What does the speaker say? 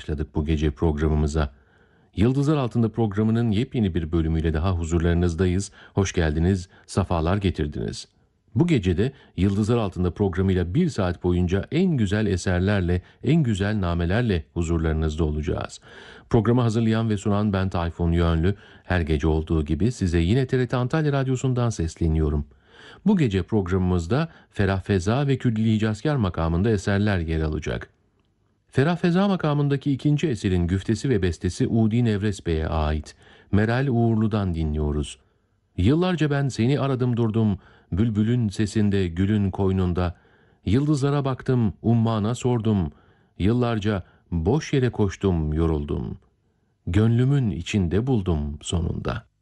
başladık bu gece programımıza. Yıldızlar Altında programının yepyeni bir bölümüyle daha huzurlarınızdayız. Hoş geldiniz, safalar getirdiniz. Bu gecede Yıldızlar Altında programıyla 1 saat boyunca en güzel eserlerle, en güzel namelerle huzurlarınızda olacağız. Programı hazırlayan ve sunan ben Tayfun Yönlü. Her gece olduğu gibi size yine TRT Antalya Radyosu'ndan sesleniyorum. Bu gece programımızda Ferah Feza ve Kürdili Hicazkar makamında eserler yer alacak. Ferah Feza makamındaki ikinci eserin güftesi ve bestesi Udi Nevres Bey'e ait. Meral Uğurlu'dan dinliyoruz. Yıllarca ben seni aradım durdum, bülbülün sesinde, gülün koynunda. Yıldızlara baktım, ummana sordum. Yıllarca boş yere koştum, yoruldum. Gönlümün içinde buldum sonunda.